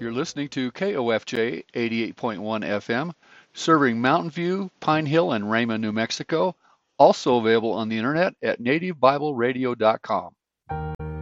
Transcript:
You're listening to KOFJ 88.1 FM, serving Mountain View, Pine Hill, and Rama, New Mexico. Also available on the internet at nativebibleradio.com.